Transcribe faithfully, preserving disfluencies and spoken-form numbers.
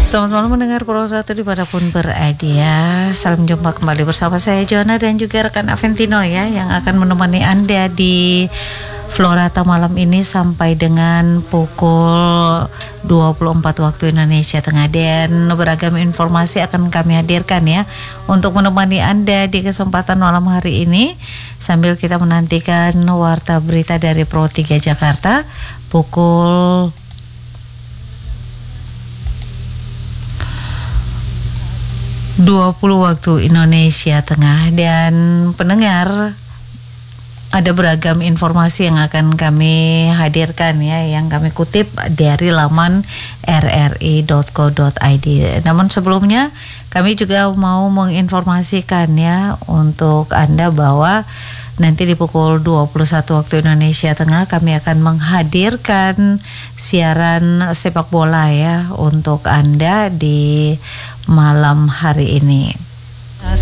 Selamat malam mendengar Pro satu dimanapun berada ya. Salam jumpa kembali bersama saya Joanna dan juga rekan Aventino ya, yang akan menemani Anda di Florata malam ini sampai dengan pukul dua puluh empat waktu Indonesia Tengah. Dan beragam informasi akan kami hadirkan ya untuk menemani Anda di kesempatan malam hari ini, sambil kita menantikan warta berita dari Pro tiga Jakarta pukul dua puluh waktu Indonesia Tengah. Dan pendengar, ada beragam informasi yang akan kami hadirkan ya, yang kami kutip dari laman r r i dot co dot i d. Namun sebelumnya kami juga mau menginformasikan ya untuk Anda bahwa nanti di pukul dua puluh satu waktu Indonesia Tengah kami akan menghadirkan siaran sepak bola ya untuk Anda di malam hari ini.